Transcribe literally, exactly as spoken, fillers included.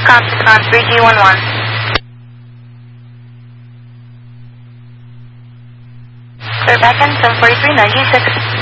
Con three G one one. Clear back in seven forty-three ninety-six.